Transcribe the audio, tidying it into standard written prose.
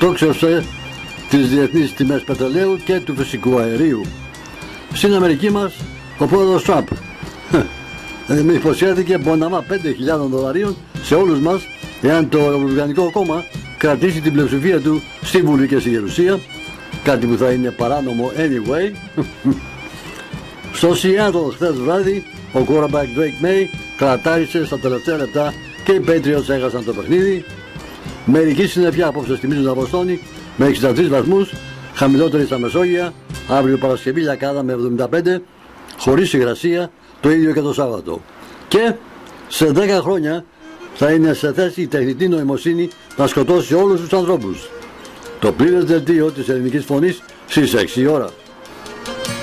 εκτόξευσε τις διεθνείς τιμές πετρελαίου και του φυσικού αερίου. Στην Αμερική μας, ο πρόεδρος Τραμπ υποσχέθηκε ποναμά $5.000 σε όλους μας εάν το Ρεπουμπλικανικό κόμμα κρατήσει την πλειοψηφία του στη Βουλή και στη Γερουσία, κάτι που θα είναι παράνομο anyway. Στο Seattle χθες βράδυ ο quarterback Drake May κρατάρισε στα τελευταία λεπτά και οι Patriots έχασαν το παιχνίδι. Μερικοί συννεφιά απόψε θυμίζουν τα Βοστόνη με 63 βαθμούς, χαμηλότερη στα Μεσόγεια. Αύριο Παρασκευή Λιακάδα με 75, χωρίς υγρασία, το ίδιο και το Σάββατο. Και σε 10 χρόνια θα είναι σε θέση η τεχνητή νοημοσύνη να σκοτώσει όλους τους ανθρώπους. Το πλήρες δελτίο της ελληνικής φωνής στις 6 ώρα.